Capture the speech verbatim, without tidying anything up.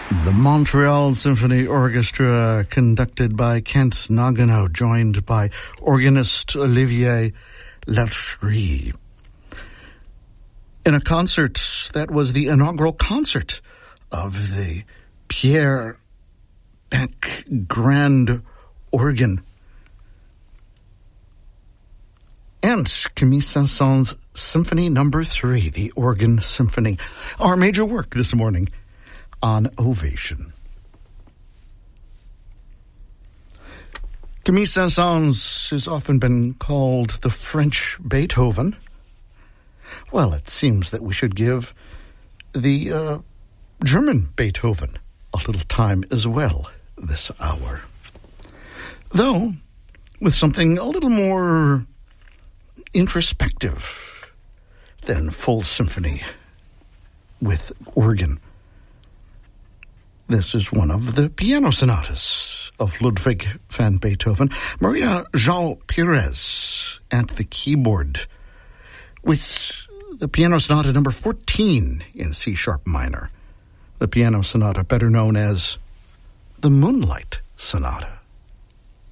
The Montreal Symphony Orchestra, conducted by Kent Nagano, joined by organist Olivier Latcherie. In a concert that was the inaugural concert of the Pierre Beck Grand Organ. And Camille Saint-Saëns Symphony Number Three, the Organ Symphony, our major work this morning on Ovation. Camille Saint-Saëns has often been called the French Beethoven. Well, it seems that we should give the uh, German Beethoven a little time as well this hour. Though, with something a little more introspective than full symphony with organ. This is one of the piano sonatas of Ludwig van Beethoven. Maria João Pires at the keyboard with the piano sonata number fourteen in C sharp minor. The piano sonata better known as the Moonlight Sonata.